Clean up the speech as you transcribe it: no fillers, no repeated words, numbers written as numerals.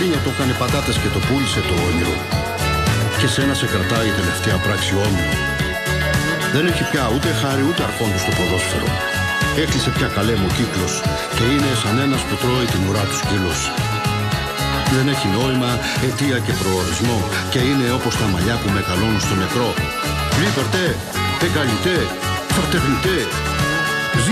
Κωνσταντίνια το έκανε πατάτες και το πούλησε το όνειρο. Και σένα σε κρατάει η τελευταία πράξη όμοιο. Δεν έχει πια ούτε χάρη ούτε αρχόντου στο ποδόσφαιρο. Έκλεισε πια καλέμο κύκλος και είναι σαν ένας που τρώει την ουρά του σκύλος. Δεν έχει νόημα, αιτία και προορισμό και είναι όπως τα μαλλιά που μεγαλώνουν στο νεκρό. Λίμπερτε, εγκαλιτέ, φρατερνιτέ,